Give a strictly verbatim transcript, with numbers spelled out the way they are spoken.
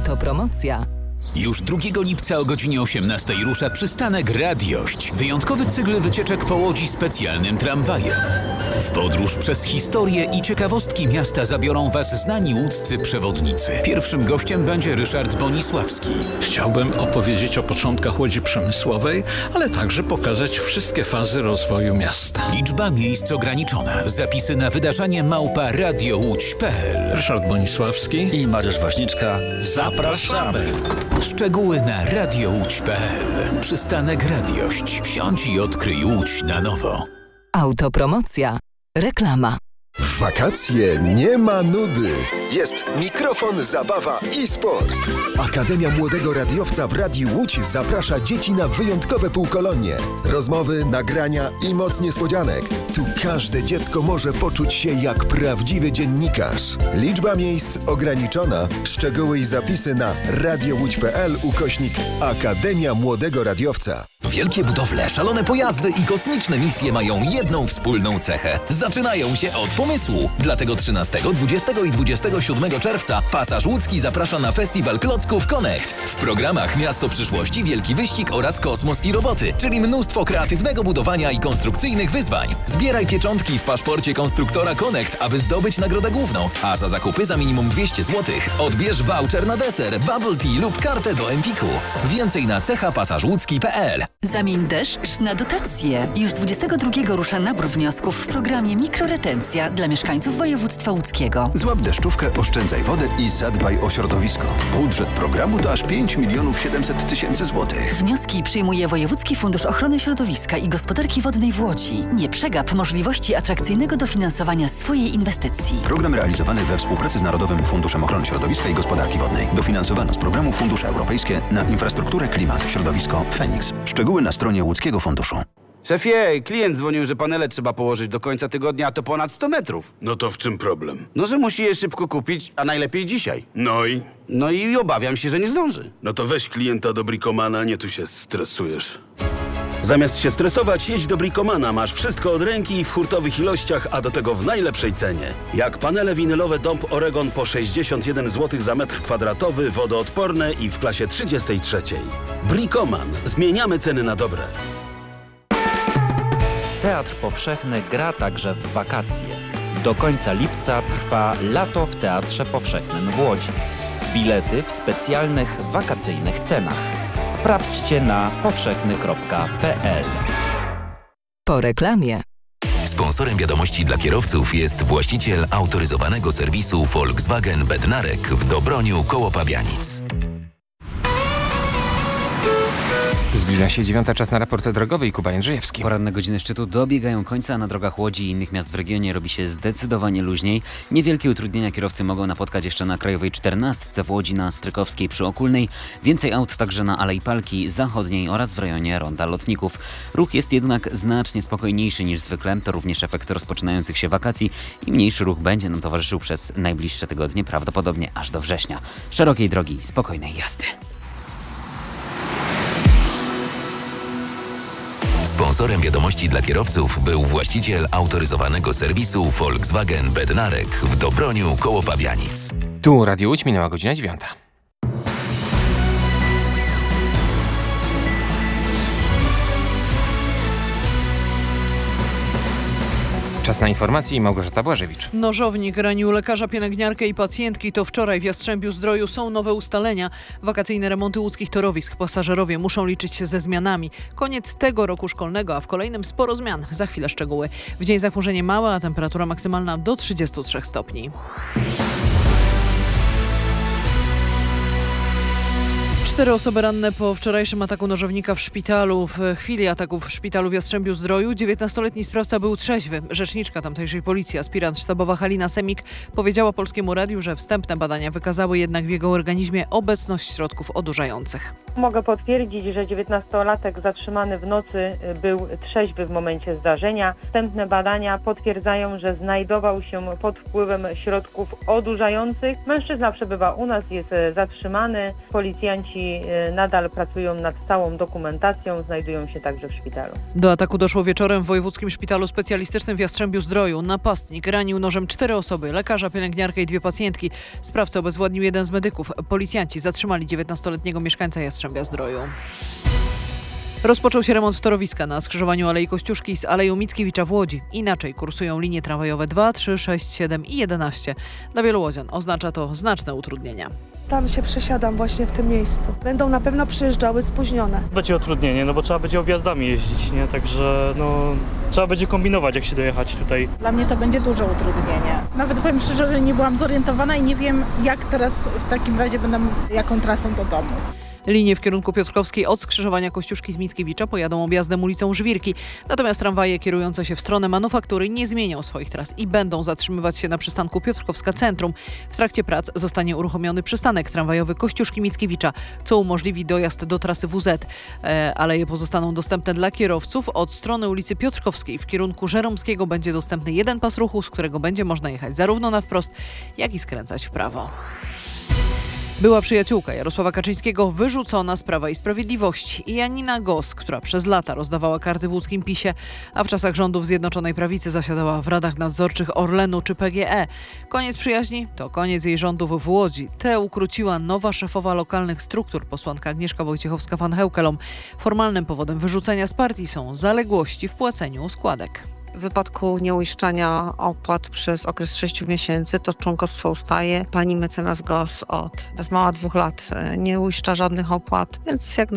Autopromocja. Już drugiego lipca o godzinie osiemnastej rusza przystanek Radiość. Wyjątkowy cykl wycieczek po Łodzi specjalnym tramwajem. W podróż przez historię i ciekawostki miasta zabiorą Was znani łódzcy przewodnicy. Pierwszym gościem będzie Ryszard Bonisławski. Chciałbym opowiedzieć o początkach Łodzi Przemysłowej, ale także pokazać wszystkie fazy rozwoju miasta. Liczba miejsc ograniczona. Zapisy na wydarzenie małpa radiołódź kropka p l. Ryszard Bonisławski i Mariusz Waśniczka. Zapraszamy! Szczegóły na radiołódź kropka p l. Przystanek Radiość. Wsiądź i odkryj Łódź na nowo. Autopromocja. Reklama. W wakacje nie ma nudy. Jest mikrofon, zabawa i sport. Akademia Młodego Radiowca w Radiu Łódź zaprasza dzieci na wyjątkowe półkolonie. Rozmowy, nagrania i moc niespodzianek. Tu każde dziecko może poczuć się jak prawdziwy dziennikarz. Liczba miejsc ograniczona. Szczegóły i zapisy na radiołódź kropka p l ukośnik Akademia Młodego Radiowca. Wielkie budowle, szalone pojazdy i kosmiczne misje mają jedną wspólną cechę. Zaczynają się od pomysłu. Dlatego trzynastego, dwudziestego i dwudziestego siódmego czerwca Pasaż Łódzki zaprasza na festiwal klocków Connect. W programach Miasto Przyszłości, Wielki Wyścig oraz Kosmos i Roboty, czyli mnóstwo kreatywnego budowania i konstrukcyjnych wyzwań. Zbieraj pieczątki w paszporcie konstruktora Connect, aby zdobyć nagrodę główną, a za zakupy za minimum dwieście złotych odbierz voucher na deser, bubble tea lub kartę do Empiku. Więcej na cecha pasaż łódzki kropka p l. Zamień deszcz na dotacje. Już dwudziestego drugiego rusza nabór wniosków w programie Mikroretencja dla mieszkańców województwa łódzkiego. Złap deszczówkę, oszczędzaj wodę i zadbaj o środowisko. Budżet programu to aż pięć milionów siedemset tysięcy złotych. Wnioski przyjmuje Wojewódzki Fundusz Ochrony Środowiska i Gospodarki Wodnej w Łodzi. Nie przegap możliwości atrakcyjnego dofinansowania swojej inwestycji. Program realizowany we współpracy z Narodowym Funduszem Ochrony Środowiska i Gospodarki Wodnej. Dofinansowano z programu Fundusze Europejskie na infrastrukturę, klimat, środowisko, Feniks. Szczegóły na stronie Łódzkiego Funduszu. Szefie, klient dzwonił, że panele trzeba położyć do końca tygodnia, a to ponad sto metrów. No to w czym problem? No, że musi je szybko kupić, a najlepiej dzisiaj. No i? No i obawiam się, że nie zdąży. No to weź klienta do Bricomana, nie tu się stresujesz. Zamiast się stresować, jedź do Bricomana. Masz wszystko od ręki w hurtowych ilościach, a do tego w najlepszej cenie. Jak panele winylowe Dąb Oregon po sześćdziesiąt jeden złotych za metr kwadratowy, wodoodporne i w klasie trzydziestej trzeciej. Bricoman. Zmieniamy ceny na dobre. Teatr Powszechny gra także w wakacje. Do końca lipca trwa Lato w Teatrze Powszechnym w Łodzi. Bilety w specjalnych wakacyjnych cenach. Sprawdźcie na powszechny kropka p l. Po reklamie. Sponsorem wiadomości dla kierowców jest właściciel autoryzowanego serwisu Volkswagen Bednarek w Dobroniu koło Pabianic. Zbliża się dziewiąta, czas na raport drogowy i Kuba Jędrzejewski. Poranne godziny szczytu dobiegają końca, a na drogach Łodzi i innych miast w regionie robi się zdecydowanie luźniej. Niewielkie utrudnienia kierowcy mogą napotkać jeszcze na Krajowej czternastce w Łodzi na Strykowskiej przy Okulnej. Więcej aut także na Alei Palki Zachodniej oraz w rejonie Ronda Lotników. Ruch jest jednak znacznie spokojniejszy niż zwykle. To również efekt rozpoczynających się wakacji i mniejszy ruch będzie nam towarzyszył przez najbliższe tygodnie, prawdopodobnie aż do września. Szerokiej drogi, spokojnej jazdy. Sponsorem wiadomości dla kierowców był właściciel autoryzowanego serwisu Volkswagen Bednarek w Dobroniu koło Pabianic. Tu Radio Łódź, minęła godzina dziewiąta. Czas na informacje i Małgorzata Błażewicz. Nożownik ranił lekarza, pielęgniarkę i pacjentki. To wczoraj w Jastrzębiu-Zdroju są nowe ustalenia. Wakacyjne remonty łódzkich torowisk. Pasażerowie muszą liczyć się ze zmianami. Koniec tego roku szkolnego, a w kolejnym sporo zmian. Za chwilę szczegóły. W dzień zachmurzenie małe, a temperatura maksymalna do trzydziestu trzech stopni. Cztery osoby ranne po wczorajszym ataku nożownika w szpitalu. W chwili ataku w szpitalu w Jastrzębiu-Zdroju dziewiętnastoletni sprawca był trzeźwy. Rzeczniczka tamtejszej policji, aspirant sztabowa Halina Semik, powiedziała Polskiemu Radiu, że wstępne badania wykazały jednak w jego organizmie obecność środków odurzających. Mogę potwierdzić, że dziewiętnastolatek zatrzymany w nocy był trzeźwy w momencie zdarzenia. Wstępne badania potwierdzają, że znajdował się pod wpływem środków odurzających. Mężczyzna przebywa u nas, jest zatrzymany. Policjanci Medycy nadal pracują nad całą dokumentacją, znajdują się także w szpitalu. Do ataku doszło wieczorem w Wojewódzkim Szpitalu Specjalistycznym w Jastrzębiu-Zdroju. Napastnik ranił nożem cztery osoby, lekarza, pielęgniarkę i dwie pacjentki. Sprawcę obezwładnił jeden z medyków. Policjanci zatrzymali dziewiętnastoletniego mieszkańca Jastrzębia-Zdroju. Rozpoczął się remont torowiska na skrzyżowaniu Alei Kościuszki z Aleją Mickiewicza w Łodzi. Inaczej kursują linie tramwajowe dwa, trzy, sześć, siedem i jedenaście. Dla wielu łodzian oznacza to znaczne utrudnienia. Tam się przesiadam właśnie w tym miejscu. Będą na pewno przyjeżdżały spóźnione. Będzie utrudnienie, no bo trzeba będzie objazdami jeździć, nie? Także no, trzeba będzie kombinować, jak się dojechać tutaj. Dla mnie to będzie duże utrudnienie. Nawet powiem szczerze, że nie byłam zorientowana i nie wiem, jak teraz w takim razie będę, jaką trasą do domu. Linie w kierunku Piotrkowskiej od skrzyżowania Kościuszki z Mickiewicza pojadą objazdem ulicą Żwirki. Natomiast tramwaje kierujące się w stronę Manufaktury nie zmienią swoich tras i będą zatrzymywać się na przystanku Piotrkowska Centrum. W trakcie prac zostanie uruchomiony przystanek tramwajowy Kościuszki Mickiewicza, co umożliwi dojazd do trasy W Z. E, aleje pozostaną dostępne dla kierowców. Od strony ulicy Piotrkowskiej w kierunku Żeromskiego będzie dostępny jeden pas ruchu, z którego będzie można jechać zarówno na wprost, jak i skręcać w prawo. Była przyjaciółka Jarosława Kaczyńskiego wyrzucona z Prawa i Sprawiedliwości. Janina Gos, która przez lata rozdawała karty w łódzkim PiSie, a w czasach rządów Zjednoczonej Prawicy zasiadała w radach nadzorczych Orlenu czy P G E. Koniec przyjaźni to koniec jej rządów w Łodzi. Tę ukróciła nowa szefowa lokalnych struktur, posłanka Agnieszka Wojciechowska-van Heukelom. Formalnym powodem wyrzucenia z partii są zaległości w płaceniu składek. W wypadku nieuiszczania opłat przez okres sześciu miesięcy to członkostwo ustaje. Pani mecenas Gos od zmała dwóch lat nie uiszcza żadnych opłat, więc jak